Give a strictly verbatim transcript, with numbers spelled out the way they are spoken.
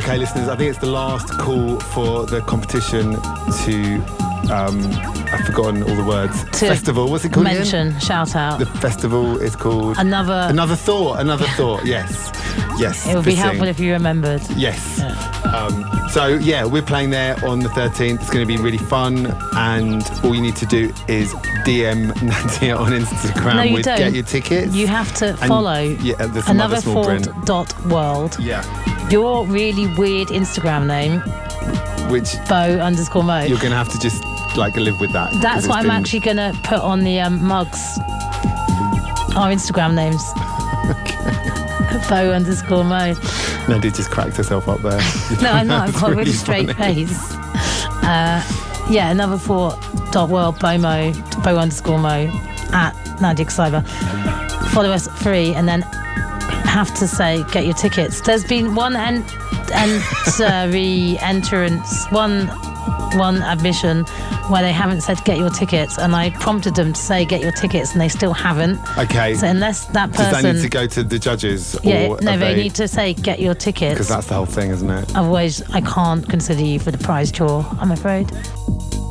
Okay, listeners, I think it's the last call for the competition to, um, I've forgotten all the words. To festival, what's it called Mention, again? shout out. The festival is called... Another... Another Thought, Another Thought, yes. Yes. It would be fitting. helpful if you remembered. Yes. Yeah. Um, so, yeah, we're playing there on the thirteenth. It's going to be really fun. And all you need to do is D M Nadia on Instagram No, you with don't. Get Your Tickets. You have to And, follow yeah, there's some other small print. anotherthought dot world. Yeah. Your really weird Instagram name, Which Bo underscore Mo. you're going to have to just, like, live with that. That's what I'm been... actually going to put on the um, mugs. Our Instagram names. Bo underscore Mo. Nadia just cracked herself up there. No, I know, I've That's got a really really straight funny. face. Uh, yeah, another thought dot world, Bo Mo, Bo underscore Mo, at Nadia Cyber. Follow us free and then have to say, get your tickets. There's been one en- entry, entrance, one, one admission where they haven't said get your tickets, and I prompted them to say get your tickets and they still haven't. Okay. So unless that person... Does that need to go to the judges? Yeah, or no, are they they need to say get your tickets. Because that's the whole thing, isn't it? Otherwise, I can't consider you for the prize draw, I'm afraid.